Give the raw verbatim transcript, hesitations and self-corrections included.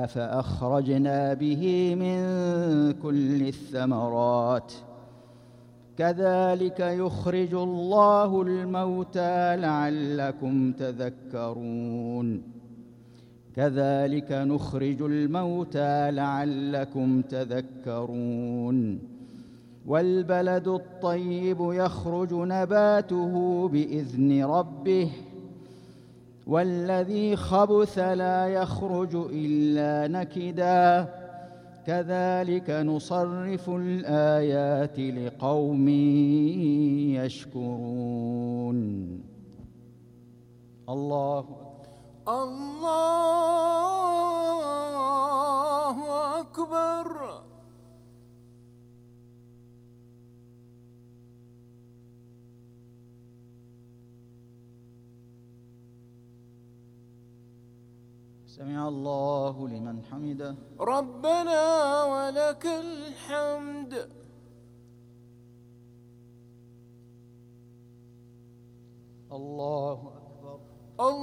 فأخرجنا به من كل الثمرات كذلك يخرج الله الموتى لعلكم تذكرون كذلك نخرج الموتى لعلكم تذكرون والبلد الطيب يخرج نباته بإذن ربه والذي خبث لا يخرج إلا نكدا كذلك نصرف الآيات لقوم يشكرون. الله الله أكبر. سمع الله لمن حمده. ربنا ولك الحمد. الله أكبر.